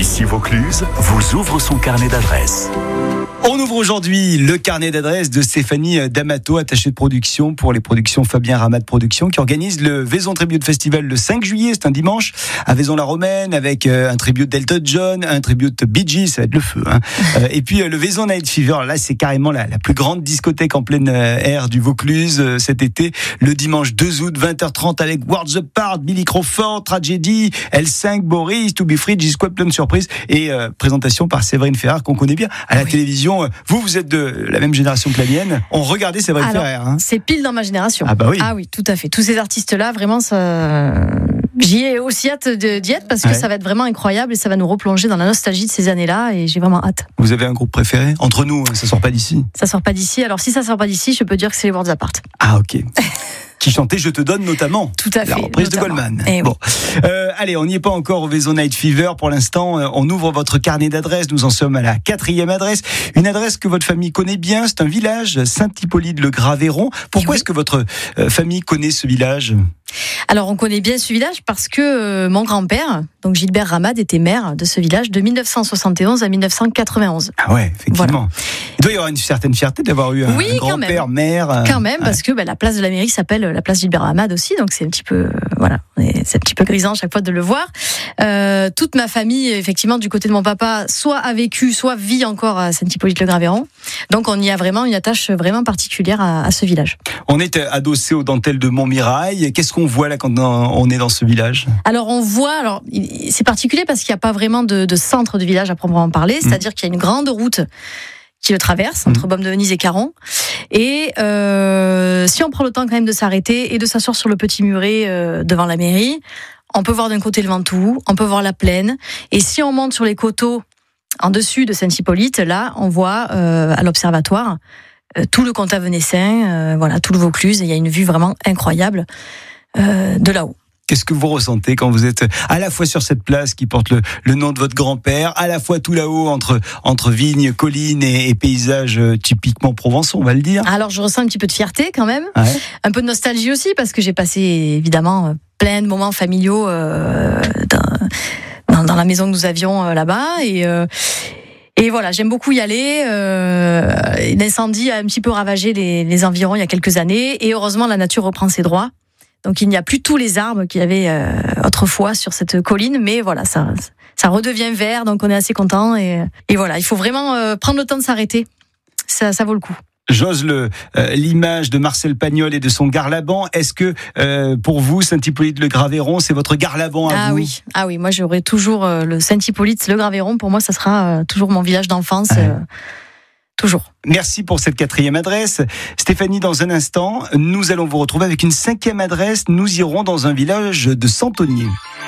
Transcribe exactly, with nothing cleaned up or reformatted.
Ici Vaucluse vous ouvre son carnet d'adresses. On ouvre aujourd'hui le carnet d'adresses de Stéphanie D'Amato, attachée de production pour les productions Fabien Ramade Productions, qui organise le Vaison Tribute Festival le cinq juillet, c'est un dimanche, à Vaison-la-Romaine, avec un tribute d'Elton John, un tribute Bee Gees, ça va être le feu. Hein. Et puis le Vaison Night Fever, là c'est carrément la, la plus grande discothèque en plein air du Vaucluse cet été, le dimanche deux août, vingt heures trente, avec Worlds Apart, Billy Crawford, Tragedy, L cinq, Boris, To Be Free, G-Squad, plein de surprises, et euh, présentation par Séverine Ferrer, qu'on connaît bien à la oui. télévision. Vous, vous êêtre de la même génération que la mienne. On regardait Séverine Ferrer. Hein. C'est pile dans ma génération. Ah bah oui. Ah oui, tout à fait. Tous ces artistes-là, vraiment, ça... j'y ai aussi hâte de, d'y être parce que ouais. ça va être vraiment incroyable et ça va nous replonger dans la nostalgie de ces années-là et j'ai vraiment hâte. Vous avez un groupe préféré ? Entre nous, ça sort pas d'ici. Ça sort pas d'ici. Alors si ça sort pas d'ici, je peux dire que c'est les Worlds Apart. Ah ok. Qui chantait Je te donne notamment. Tout à fait. La reprise notamment. de Goldman. Et bon. Oui. Euh, allez, on n'y est pas encore au Vaison Night Fever. Pour l'instant, on ouvre votre carnet d'adresses. Nous en sommes à la quatrième adresse. Une adresse que votre famille connaît bien. C'est un village, Saint-Hippolyte-le-Graveyron. Pourquoi oui. est-ce que votre euh, famille connaît ce village ? Alors, on connaît bien ce village parce que euh, mon grand-père, donc Gilbert Ramade, était maire de ce village de dix-neuf cent soixante et onze à dix-neuf cent quatre-vingt-onze. Ah ouais, effectivement. Voilà. Il doit y avoir une certaine fierté d'avoir eu un, oui, un grand-père, même. maire. Euh, quand même, ouais. parce que bah, la place de la mairie s'appelle la place Gilbert Ramade aussi, donc c'est un petit peu, euh, voilà, c'est un petit peu grisant à chaque fois de le voir. Euh, toute ma famille, effectivement, du côté de mon papa, soit a vécu, soit vit encore à Saint-Hippolyte-le-Graveyron. Donc, on y a vraiment une attache vraiment particulière à, à ce village. On est adossé aux dentelles de Montmirail. Qu'est-ce qu'on voit là quand on est dans ce village ? Alors on voit, alors c'est particulier parce qu'il n'y a pas vraiment de, de centre de village à proprement parler, c'est-à-dire mmh. qu'il y a une grande route qui le traverse entre mmh. Baume-de-Venise et Caron. Et euh, si on prend le temps quand même de s'arrêter et de s'asseoir sur le petit muret euh, devant la mairie, on peut voir d'un côté le Ventoux, on peut voir la plaine. Et si on monte sur les coteaux en dessus de Saint-Hippolyte, là on voit euh, à l'observatoire euh, tout le comtat venessin, euh, voilà, tout le Vaucluse. Et il y a une vue vraiment incroyable euh, de là-haut. Qu'est-ce que vous ressentez quand vous êtes à la fois sur cette place qui porte le, le nom de votre grand-père, à la fois tout là-haut entre, entre vignes, collines et, et paysages typiquement provençaux, on va le dire ? Alors je ressens un petit peu de fierté quand même, ouais. un peu de nostalgie aussi parce que j'ai passé évidemment plein de moments familiaux euh, dans, dans, dans la maison que nous avions euh, là-bas et... Euh, Et voilà, j'aime beaucoup y aller. Euh, l'incendie a un petit peu ravagé les, les environs il y a quelques années. Et heureusement, la nature reprend ses droits. Donc il n'y a plus tous les arbres qu'il y avait euh, autrefois sur cette colline. Mais voilà, ça, ça redevient vert. Donc on est assez content. Et, et voilà, il faut vraiment euh, prendre le temps de s'arrêter. Ça, ça vaut le coup. J'ose le, euh, l'image de Marcel Pagnol et de son Garlaban. Est-ce que euh, pour vous, Saint-Hippolyte-le-Graveyron, c'est votre Garlaban à ah vous ? Oui, ah oui, moi j'aurai toujours euh, le Saint-Hippolyte-le-Graveyron. Pour moi, ça sera euh, toujours mon village d'enfance, euh, ouais. toujours. Merci pour cette quatrième adresse. Stéphanie, dans un instant, nous allons vous retrouver avec une cinquième adresse. Nous irons dans un village de Santonier.